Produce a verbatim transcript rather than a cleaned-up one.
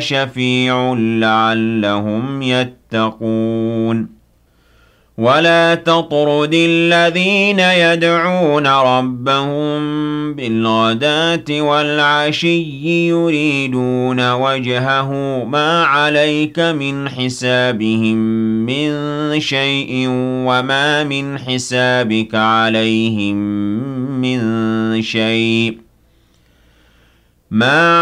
شَفِيعٌ لَّعَلَّهُمْ يَتَّقُونَ وَلَا تَطْرُدِ الَّذِينَ يَدْعُونَ رَبَّهُم بِالْغَدَاةِ وَالْعَشِيِّ يُرِيدُونَ وَجْهَهُ مَا عَلَيْكَ مِنْ حِسَابِهِم مِّن شَيْءٍ وَمَا مِنْ حِسَابِكَ عَلَيْهِم مِّن شَيْءٍ مَّا